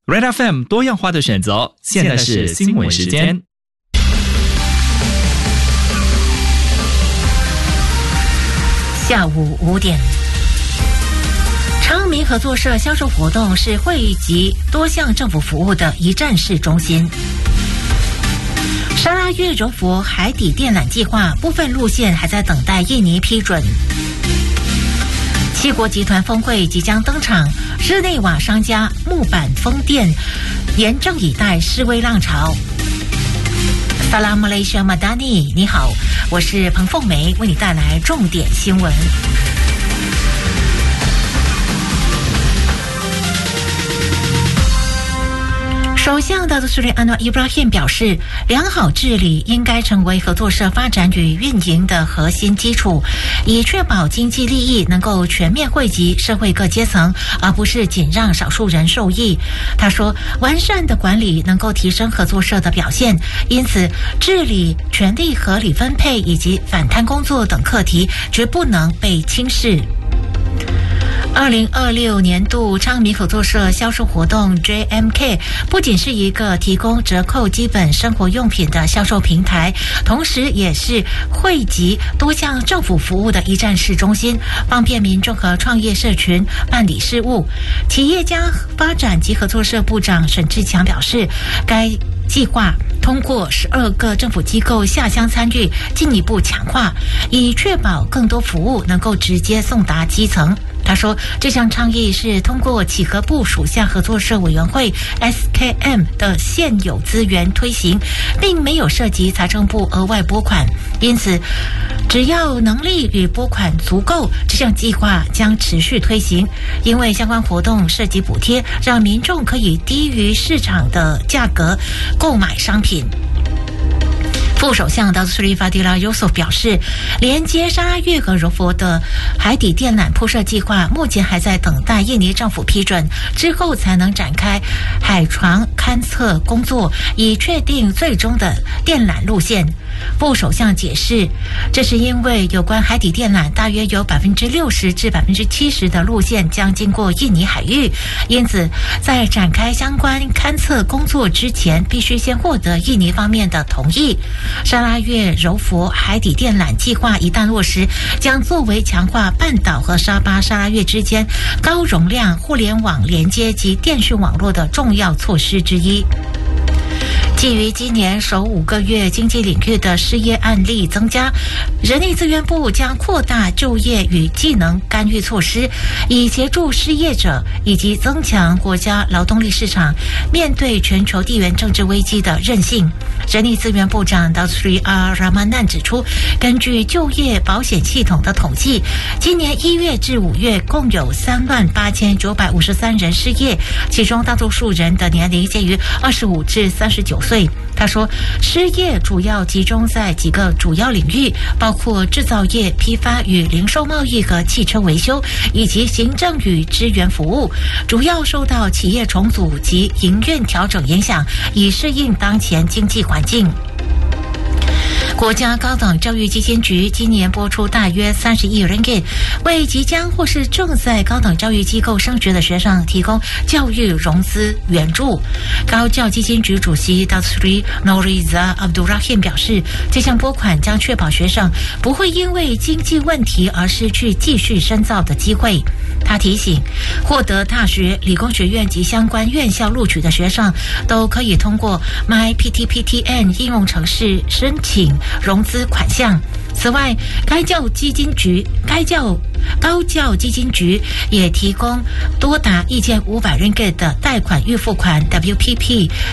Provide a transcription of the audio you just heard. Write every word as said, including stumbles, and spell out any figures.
Red F M 多样化的选择，现在是新闻时间。 下午五点，昌明合作社销售活动是汇集多项政府服务的一站式中心。沙拉越柔佛海底电缆计划部分路线还在等待印尼批准。七国集团峰会即将登场，日内瓦商家木板风电严阵以待示威浪潮。萨拉姆雷西马达尼，你好，我是彭凤梅，为你带来重点新闻。首相达杜斯里安诺伊布拉欣表示，良好治理应该成为合作社发展与运营的核心基础，以确保经济利益能够全面惠及社会各阶层，而不是仅让少数人受益。他说，完善的管理能够提升合作社的表现，因此治理、权力合理分配以及反贪工作等课题绝不能被轻视。二零二六年度昌明合作社销售活动 J M K 不仅是一个提供折扣基本生活用品的销售平台，同时也是汇集多项政府服务的一站式中心，方便民众和创业社群办理事务。企业家发展及合作社部长沈志强表示，该计划通过十二个政府机构下乡参与，进一步强化，以确保更多服务能够直接送达基层。他说，这项倡议是通过企核部属下合作社委员会 S K M 的现有资源推行，并没有涉及财政部额外拨款，因此只要能力与拨款足够，这项计划将持续推行。因为相关活动涉及补贴，让民众可以低于市场的价格购买商品。副首相达苏里法迪拉尤索表示，连接沙拉越和柔佛的海底电缆铺设计划目前还在等待印尼政府批准，之后才能展开海床勘测工作，以确定最终的电缆路线。副首相解释，这是因为有关海底电缆大约有百分之六十至百分之七十的路线将经过印尼海域，因此在展开相关勘测工作之前，必须先获得印尼方面的同意。沙拉越柔佛海底电缆计划一旦落实，将作为强化半岛和沙巴、沙拉越之间高容量互联网连接及电讯网络的重要措施之一。基于今年首五个月经济领域的失业案例增加，人力资源部将扩大就业与技能干预措施，以协助失业者以及增强国家劳动力市场面对全球地缘政治危机的韧性。人力资源部长达苏里阿拉曼难指出，根据就业保险系统的统计，今年一月至五月共有三万八千九百五十三人失业，其中大多数人的年龄介于二十五至三十九岁。他说，失业主要集中在几个主要领域，包括制造业、批发与零售贸易和汽车维修，以及行政与支援服务，主要受到企业重组及营运调整影响，以适应当前经济环境。国家高等教育基金局今年拨出大约三十亿 ringgit， 为即将或是正在高等教育机构升学的学生提供教育融资援助。高教基金局主席 Datuk Noriza Abdul Rahim 表示，这项拨款将确保学生不会因为经济问题而失去继续深造的机会。他提醒，获得大学、理工学院及相关院校录取的学生都可以通过 MyPTPTN 应用程式申请融资款项。此外，该教基金局、该教高教基金局也提供多达一千五百 ringgit 的贷款预付款 W P P